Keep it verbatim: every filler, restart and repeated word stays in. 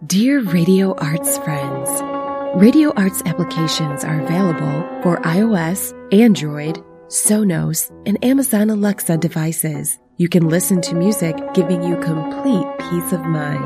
Dear Radio Arts friends, Radio Arts applications are available for iOS, Android, Sonos, and Amazon Alexa devices. You can listen to music giving you complete peace of mind.